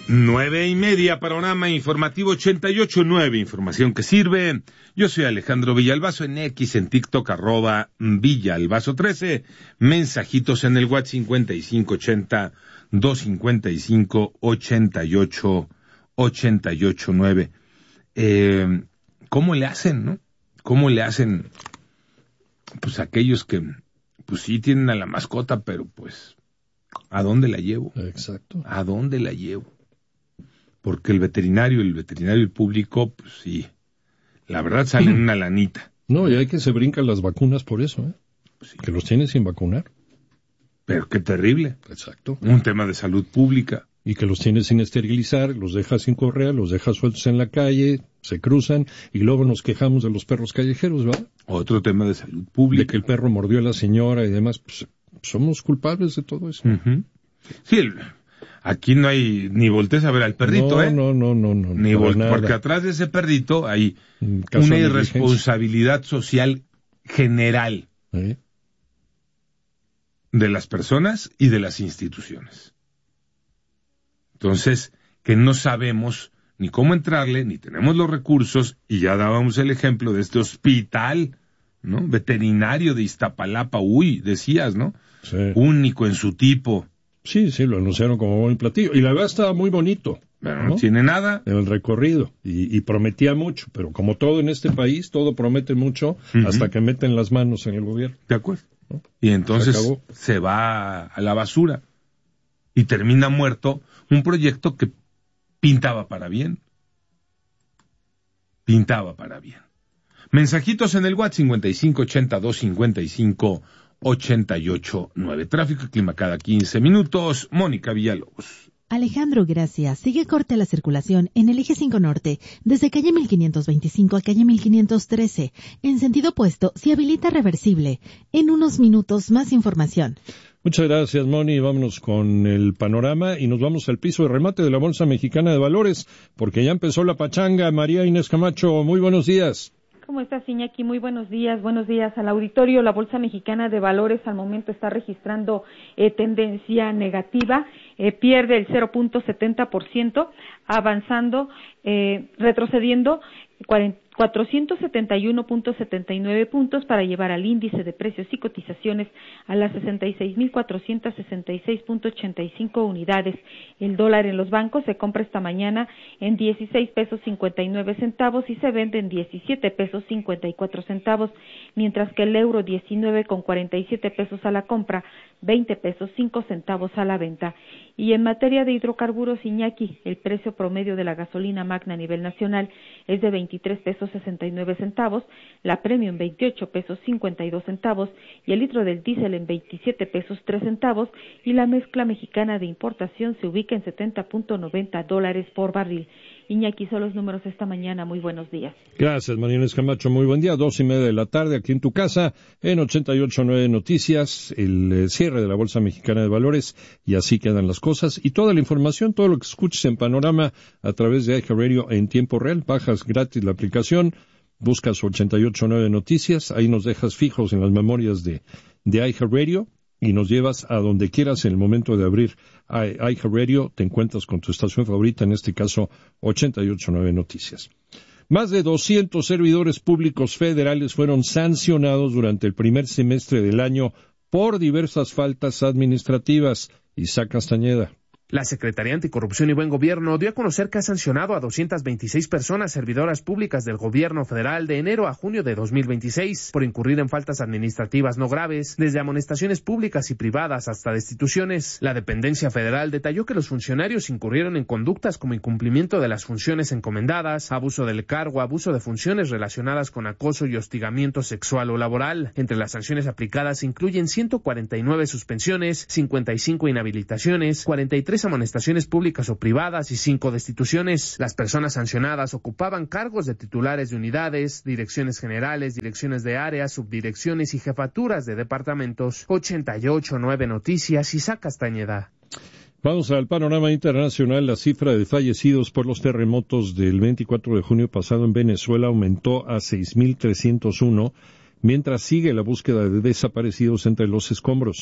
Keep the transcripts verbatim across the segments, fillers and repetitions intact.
Nueve y media, panorama informativo ochenta y ocho punto nueve, información que sirve. Yo soy Alejandro Villalbazo, en X, en TikTok, arroba Villalbazo trece. Mensajitos en el WhatsApp cincuenta y cinco ochenta, doscientos cincuenta y cinco, ochenta y ocho, ochenta y ocho nueve. Eh, ¿Cómo le hacen, no? ¿Cómo le hacen, pues, aquellos que, pues, sí tienen a la mascota, pero, pues, ¿a dónde la llevo? Exacto. ¿A dónde la llevo? Porque el veterinario, el veterinario y el público, pues sí, la verdad salen una lanita. No, y hay que se brincan las vacunas por eso, ¿eh? Sí. Que los tienen sin vacunar. Pero qué terrible. Exacto. Un tema de salud pública. Y que los tiene sin esterilizar, los deja sin correa, los deja sueltos en la calle, se cruzan, y luego nos quejamos de los perros callejeros, ¿verdad? Otro tema de salud pública. De que el perro mordió a la señora y demás, pues somos culpables de todo eso. Uh-huh. Sí, el... Aquí no hay, ni voltees a ver al perrito, no, ¿eh? No, no, no, no. Ni volte, porque atrás de ese perrito hay una irresponsabilidad social general ¿Eh? de las personas y de las instituciones. Entonces, que no sabemos ni cómo entrarle, ni tenemos los recursos, y ya dábamos el ejemplo de este hospital, ¿no? Veterinario de Iztapalapa, uy, decías, ¿no? Sí. Único en su tipo. Sí, sí, lo anunciaron como buen platillo. Y la verdad estaba muy bonito. Pero no, no tiene nada. En el recorrido. Y, y prometía mucho. Pero como todo en este país, todo promete mucho uh-huh. hasta que meten las manos en el gobierno. De acuerdo. ¿No? Y entonces se, se va a la basura. Y termina muerto un proyecto que pintaba para bien. Pintaba para bien. Mensajitos en el WhatsApp cincuenta y cinco ochenta, doscientos cincuenta y cinco, ochenta y ocho nueve. Tráfico y clima cada quince minutos. Mónica Villalobos. Alejandro, gracias. Sigue corte la circulación en el eje cinco Norte, desde calle mil quinientos veinticinco a calle mil quinientos trece. En sentido opuesto, se habilita reversible. En unos minutos, más información. Muchas gracias, Moni. Vámonos con el panorama y nos vamos al piso de remate de la Bolsa Mexicana de Valores, porque ya empezó la pachanga. María Inés Camacho, muy buenos días. ¿Cómo estás, Iñaki? Muy buenos días, buenos días al auditorio. La Bolsa Mexicana de Valores al momento está registrando eh, tendencia negativa, eh, pierde el cero punto setenta por ciento, avanzando, eh, retrocediendo cuatrocientos setenta y uno punto setenta y nueve puntos para llevar al índice de precios y cotizaciones a las sesenta y seis mil cuatrocientos sesenta y seis punto ochenta y cinco unidades. El dólar en los bancos se compra esta mañana en dieciséis pesos cincuenta y nueve centavos y se vende en diecisiete pesos cincuenta y cuatro centavos, mientras que el euro diecinueve con cuarenta y siete pesos a la compra, veinte pesos cinco centavos a la venta. Y en materia de hidrocarburos, Iñaki, el precio promedio de la gasolina magna a nivel nacional es de veintitrés pesos sesenta y nueve centavos, la premium veintiocho pesos cincuenta y dos centavos y el litro del diésel en veintisiete pesos tres centavos y la mezcla mexicana de importación se ubica en setenta punto noventa dólares por barril. Iñaki, son los números esta mañana. Muy buenos días. Gracias, María Inés Camacho. Muy buen día. Dos y media de la tarde aquí en tu casa, en ochenta y ocho punto nueve Noticias, el eh, cierre de la Bolsa Mexicana de Valores, y así quedan las cosas. Y toda la información, todo lo que escuches en Panorama a través de iHeartRadio en tiempo real. Bajas gratis la aplicación, buscas ochenta y ocho punto nueve Noticias, ahí nos dejas fijos en las memorias de, de iHeartRadio, y nos llevas a donde quieras en el momento de abrir iHeartRadio, te encuentras con tu estación favorita, en este caso ochenta y ocho punto nueve Noticias. Más de doscientos servidores públicos federales fueron sancionados durante el primer semestre del año por diversas faltas administrativas. Isaac Castañeda. La Secretaría Anticorrupción y Buen Gobierno dio a conocer que ha sancionado a doscientas veintiséis personas servidoras públicas del gobierno federal de enero a junio de dos mil veintiséis por incurrir en faltas administrativas no graves, desde amonestaciones públicas y privadas hasta destituciones. La dependencia federal detalló que los funcionarios incurrieron en conductas como incumplimiento de las funciones encomendadas, abuso del cargo, abuso de funciones relacionadas con acoso y hostigamiento sexual o laboral. Entre las sanciones aplicadas se incluyen ciento cuarenta y nueve suspensiones, cincuenta y cinco inhabilitaciones, cuarenta y tres amonestaciones públicas o privadas y cinco destituciones. Las personas sancionadas ocupaban cargos de titulares de unidades, direcciones generales, direcciones de áreas, subdirecciones y jefaturas de departamentos. ochenta y ocho punto nueve Noticias, Isaac Castañeda. Vamos al panorama internacional. La cifra de fallecidos por los terremotos del veinticuatro de junio pasado en Venezuela aumentó a seis mil trescientos uno, mientras sigue la búsqueda de desaparecidos entre los escombros.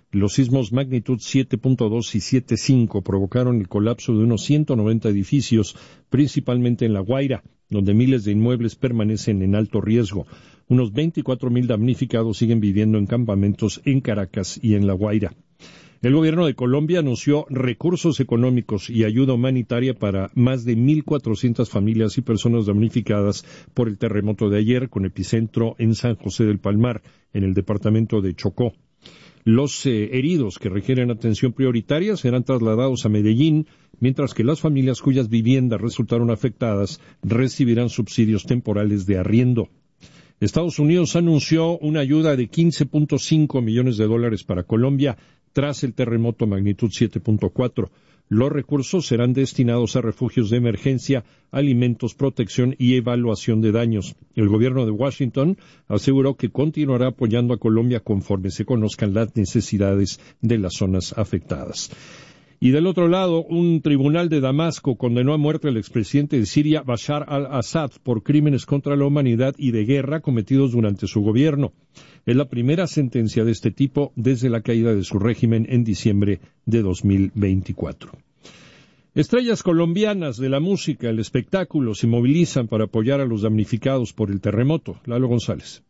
Los sismos magnitud siete punto dos y siete punto cinco provocaron el colapso de unos ciento noventa edificios, principalmente en La Guaira, donde miles de inmuebles permanecen en alto riesgo. Unos veinticuatro mil damnificados siguen viviendo en campamentos en Caracas y en La Guaira. El gobierno de Colombia anunció recursos económicos y ayuda humanitaria para más de mil cuatrocientas familias y personas damnificadas por el terremoto de ayer, con epicentro en San José del Palmar, en el departamento de Chocó. Los eh, heridos que requieren atención prioritaria serán trasladados a Medellín, mientras que las familias cuyas viviendas resultaron afectadas recibirán subsidios temporales de arriendo. Estados Unidos anunció una ayuda de quince punto cinco millones de dólares para Colombia tras el terremoto magnitud siete punto cuatro. Los recursos serán destinados a refugios de emergencia, alimentos, protección y evaluación de daños. El gobierno de Washington aseguró que continuará apoyando a Colombia conforme se conozcan las necesidades de las zonas afectadas. Y del otro lado, un tribunal de Damasco condenó a muerte al expresidente de Siria, Bashar al-Assad, por crímenes contra la humanidad y de guerra cometidos durante su gobierno. Es la primera sentencia de este tipo desde la caída de su régimen en diciembre de dos mil veinticuatro. Estrellas colombianas de la música, el espectáculo, se movilizan para apoyar a los damnificados por el terremoto. Lalo González.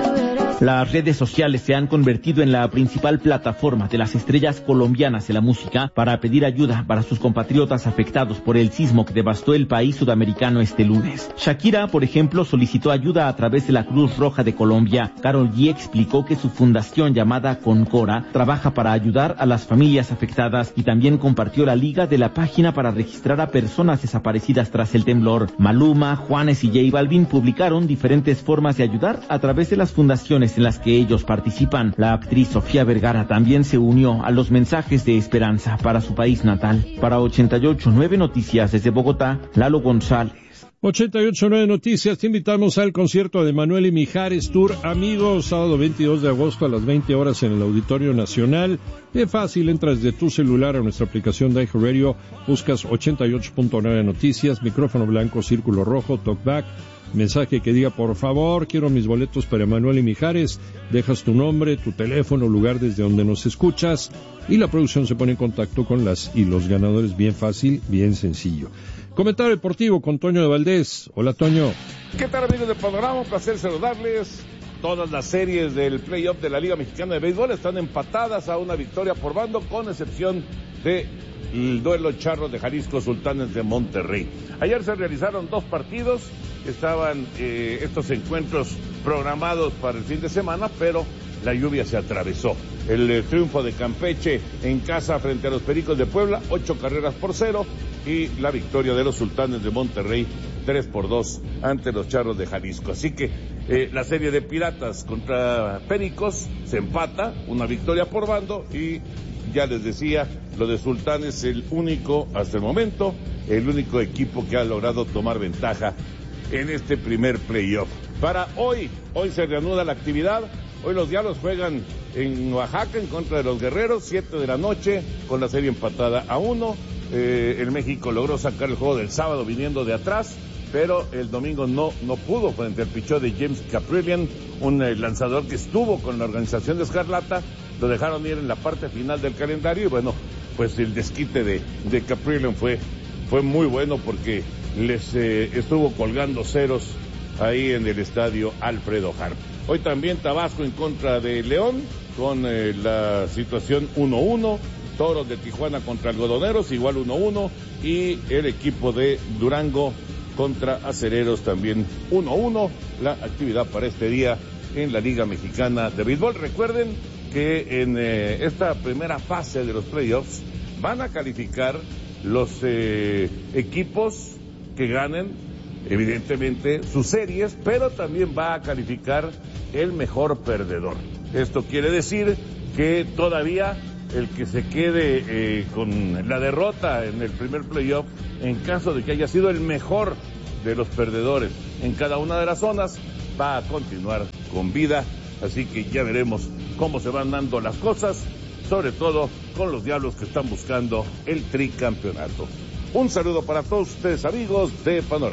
Las redes sociales se han convertido en la principal plataforma de las estrellas colombianas de la música para pedir ayuda para sus compatriotas afectados por el sismo que devastó el país sudamericano este lunes. Shakira, por ejemplo, solicitó ayuda a través de la Cruz Roja de Colombia. Karol G explicó que su fundación llamada Concora trabaja para ayudar a las familias afectadas y también compartió la liga de la página para registrar a personas desaparecidas tras el temblor. Maluma, Juanes y J Balvin publicaron diferentes formas de ayudar a través de las fundaciones en las que ellos participan. La actriz Sofía Vergara también se unió a los mensajes de esperanza para su país natal. Para ochenta y ocho punto nueve Noticias desde Bogotá, Lalo González. ochenta y ocho punto nueve Noticias, te invitamos al concierto de Manuel y Mijares Tour Amigos, sábado veintidós de agosto a las veinte horas en el Auditorio Nacional. Es fácil, entras de tu celular a nuestra aplicación de iHeartRadio, buscas ochenta y ocho punto nueve Noticias, micrófono blanco, círculo rojo, talkback, mensaje que diga, por favor, quiero mis boletos para Manuel y Mijares, dejas tu nombre, tu teléfono, lugar desde donde nos escuchas, y la producción se pone en contacto con las y los ganadores. Bien fácil, bien sencillo. Comentario deportivo con Toño de Valdés. Hola, Toño. ¿Qué tal, amigos del Panorama? Un placer saludarles. Todas las series del playoff de la Liga Mexicana de Béisbol están empatadas a una victoria por bando, con excepción de el duelo charro de Jalisco, Sultanes de Monterrey. Ayer se realizaron dos partidos, estaban eh, estos encuentros programados para el fin de semana, pero la lluvia se atravesó. El eh, triunfo de Campeche en casa frente a los Pericos de Puebla, ocho carreras por cero, y la victoria de los Sultanes de Monterrey, tres por dos ante los Charros de Jalisco. Así que eh, la serie de Piratas contra Pericos se empata, una victoria por bando, y ya les decía, lo de Sultanes, el único, hasta el momento, el único equipo que ha logrado tomar ventaja en este primer playoff. Para hoy, hoy se reanuda la actividad. Hoy los Diablos juegan en Oaxaca en contra de los Guerreros, siete de la noche, con la serie empatada a uno. Eh, el México logró sacar el juego del sábado viniendo de atrás, pero el domingo no, no pudo frente al pichó de James Caprillion, un eh, lanzador que estuvo con la organización de Escarlata. Lo dejaron ir en la parte final del calendario y bueno, pues el desquite de, de Caprillion fue, fue muy bueno porque les eh, estuvo colgando ceros ahí en el estadio Alfredo Harp. Hoy también Tabasco en contra de León, con eh, la situación uno uno, Toros de Tijuana contra Algodoneros, igual uno uno, y el equipo de Durango contra Acereros también uno uno, la actividad para este día en la Liga Mexicana de Béisbol. Recuerden que en eh, esta primera fase de los playoffs van a calificar los eh, equipos que ganen, evidentemente, sus series, pero también va a calificar el mejor perdedor. Esto quiere decir que todavía el que se quede eh, con la derrota en el primer playoff, en caso de que haya sido el mejor de los perdedores en cada una de las zonas, va a continuar con vida. Así que ya veremos cómo se van dando las cosas, sobre todo con los Diablos que están buscando el tricampeonato. Un saludo para todos ustedes, amigos de Panorama.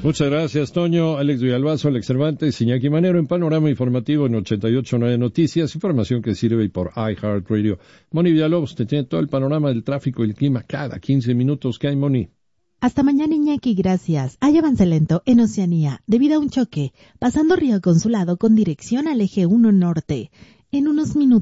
Muchas gracias, Toño, Alex Villalbazo, Alex Cervantes, Iñaki Manero en Panorama Informativo en ochenta y ocho punto nueve Noticias, información que sirve por iHeartRadio. Moni Villalobos te tiene todo el panorama del tráfico y el clima cada quince minutos. ¿Qué hay, Moni? Hasta mañana, Iñaki, gracias. Hay avance lento en Oceanía debido a un choque, pasando Río Consulado con dirección al eje uno norte. En unos minutos